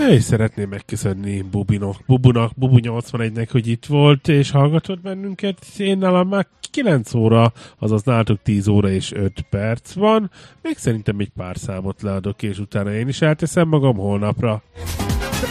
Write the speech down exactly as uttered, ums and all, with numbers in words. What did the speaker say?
És szeretném megköszönni Bubinok, Bubunak, Bubu nyolcvanegynek, hogy itt volt, és hallgatott bennünket. Én nálam már kilenc óra, azaz nálatok tíz óra és öt perc van. Még szerintem egy pár számot leadok, és utána én is elteszem magam holnapra.